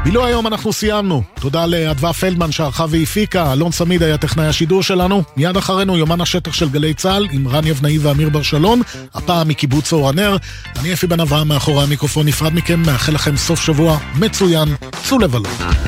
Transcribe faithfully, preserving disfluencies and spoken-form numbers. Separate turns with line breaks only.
בילו היום אנחנו סיימנו. תודה לאדווה פלדמן שערכה והפיקה, אלון סמיד היה טכנאי השידור שלנו. מיד אחרינו יומן השטח של גלי צהל עם רן יבנאי ואמיר בר שלום, הפעם מקיבוץ אור הנר. אני אפי בן אברהם מאחורי המיקרופון, נפרד מכם, מאחל לכם סוף שבוע מצוין, צאו לבלות.